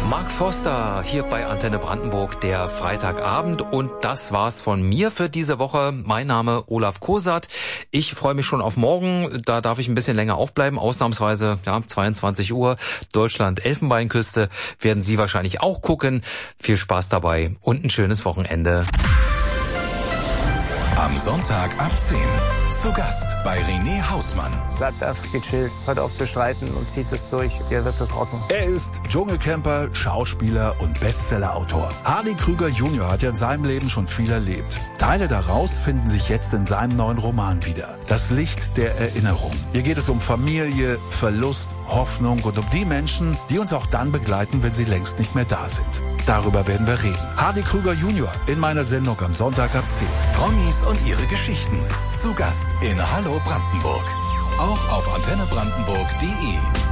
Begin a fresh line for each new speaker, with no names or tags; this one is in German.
Mark Foster hier bei Antenne Brandenburg, der Freitagabend, und das war's von mir für diese Woche. Mein Name Olaf Kosat. Ich freue mich schon auf morgen, da darf ich ein bisschen länger aufbleiben, ausnahmsweise 22 Uhr, Deutschland Elfenbeinküste, werden Sie wahrscheinlich auch gucken. Viel Spaß dabei und ein schönes Wochenende.
Am Sonntag ab 10 zu Gast bei René Hausmann.
Bleibt einfach gechillt, hört auf zu streiten und zieht es durch. Ihr wird das rocken.
Er ist Dschungelcamper, Schauspieler und Bestsellerautor. Hardy Krüger Jr. hat ja in seinem Leben schon viel erlebt. Teile daraus finden sich jetzt in seinem neuen Roman wieder. Das Licht der Erinnerung. Hier geht es um Familie, Verlust, Hoffnung und um die Menschen, die uns auch dann begleiten, wenn sie längst nicht mehr da sind. Darüber werden wir reden. Hardy Krüger Jr. in meiner Sendung am Sonntag ab 10.
Promis und ihre Geschichten. Zu Gast in Hallo Brandenburg. Auch auf antennebrandenburg.de.